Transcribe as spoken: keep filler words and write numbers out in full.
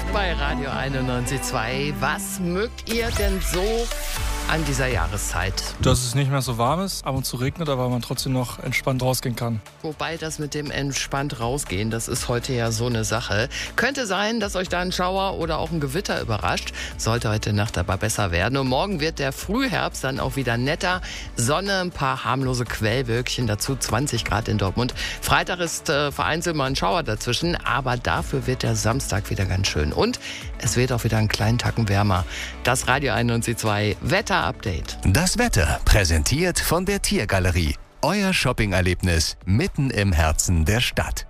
bei Radio einundneunzig Komma zwei. Was mögt ihr denn so an dieser Jahreszeit? Dass es nicht mehr so warm ist, ab und zu regnet, aber man trotzdem noch entspannt rausgehen kann. Wobei das mit dem entspannt rausgehen, das ist heute ja so eine Sache. Könnte sein, dass euch da ein Schauer oder auch ein Gewitter überrascht. Sollte heute Nacht aber besser werden. Und morgen wird der Frühherbst dann auch wieder netter. Sonne, ein paar harmlose Quellwölkchen, dazu zwanzig Grad in Dortmund. Freitag ist äh, vereinzelt mal ein Schauer dazwischen, aber dafür wird der Samstag wieder ganz schön. Und es wird auch wieder einen kleinen Tacken wärmer. Das Radio einundneunzig Komma zwei Wetter-Update. Das Wetter präsentiert von der Tiergalerie. Euer Shopping-Erlebnis mitten im Herzen der Stadt.